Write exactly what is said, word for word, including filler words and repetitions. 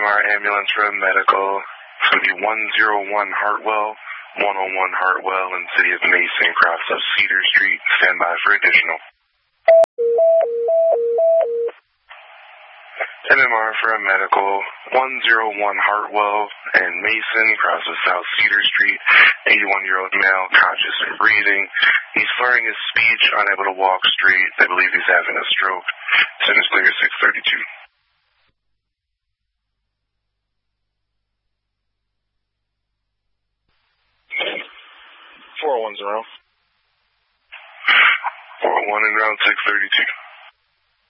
R ambulance for a medical. It's going to be one oh one Hartwell, one oh one Hartwell in the city of Mason, across of Cedar Street. Stand by for additional. M M R for a medical, one oh one Hartwell in Mason, across of South Cedar Street. eighty-one-year-old male, conscious and breathing. He's slurring his speech, unable to walk straight. They believe he's having a stroke. Send is clear, six thirty-two. four oh one zero. four oh one en route, six thirty-two.